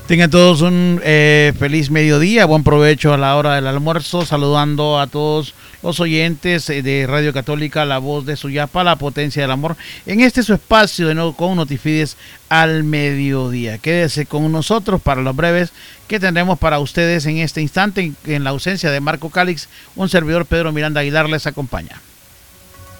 Tengan todos un feliz mediodía, buen provecho a la hora del almuerzo, saludando a todos los oyentes de Radio Católica, la voz de Suyapa, la potencia del amor, en este su espacio de nuevo con Notifides al mediodía. Quédese con nosotros para los breves que tendremos para ustedes en este instante, en la ausencia de Marco Cálix, un servidor Pedro Miranda Aguilar les acompaña.